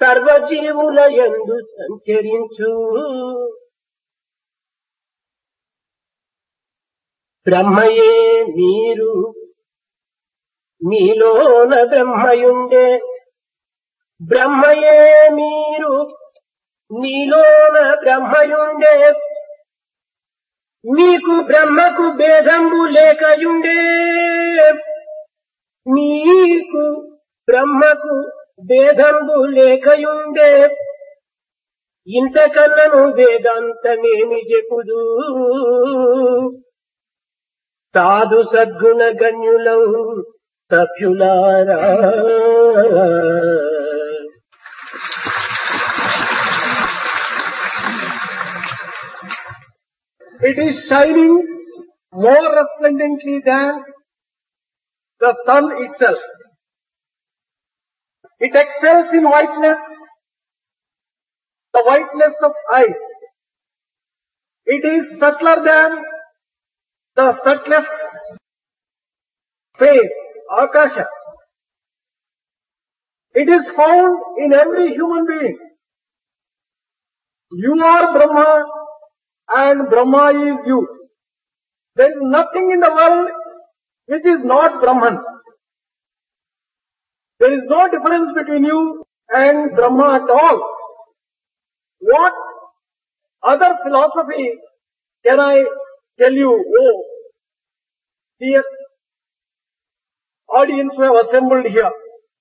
సర్వజీవుల యందు సంచరించు బ్రహ్మయే మీరు, మీలోన బ్రహ్మయుండే. బ్రహ్మయే మీరు, మీలోన బ్రహ్మయుండే. మీకు బ్రహ్మకు భేదంబు లేకయుండే. మీకు బ్రహ్మకు భేదంబు లేకయుండే. ఇంతకన్నను వేదాంతమేమి చెప్పుదు. సాధు సద్గుణ గణ్యులౌ సభ్యులారా. It is shining more resplendently than the sun itself. It excels in whiteness, the whiteness of ice. It is subtler than the subtlest space, Akasha. It is found in every human being. You are Brahma and Brahma is you. There is nothing in the world which is not Brahman. There is no difference between you and Brahma at all. What other philosophy can I tell you, oh, dear audience who have assembled here?